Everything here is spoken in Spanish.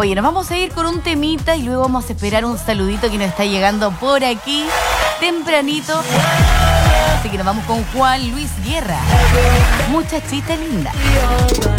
Oye, nos vamos a ir con un temita y luego vamos a esperar un saludito que nos está llegando por aquí tempranito. Así que nos vamos con Juan Luis Guerra. Muchachita linda.